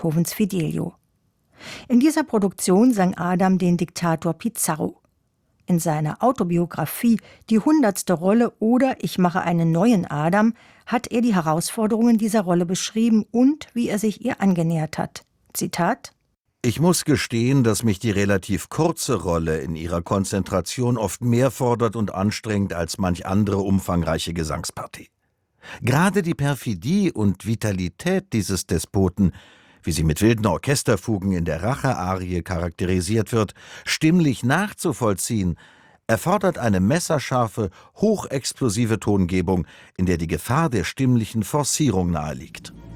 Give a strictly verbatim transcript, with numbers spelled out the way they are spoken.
Povens Fidelio. In dieser Produktion sang Adam den Diktator Pizarro. In seiner Autobiografie »Die hundertste Rolle« oder »Ich mache einen neuen Adam« hat er die Herausforderungen dieser Rolle beschrieben und wie er sich ihr angenähert hat. Zitat: »Ich muss gestehen, dass mich die relativ kurze Rolle in ihrer Konzentration oft mehr fordert und anstrengt als manch andere umfangreiche Gesangspartie. Gerade die Perfidie und Vitalität dieses Despoten, wie sie mit wilden Orchesterfugen in der Rache-Arie charakterisiert wird, stimmlich nachzuvollziehen, erfordert eine messerscharfe, hochexplosive Tongebung, in der die Gefahr der stimmlichen Forcierung naheliegt.«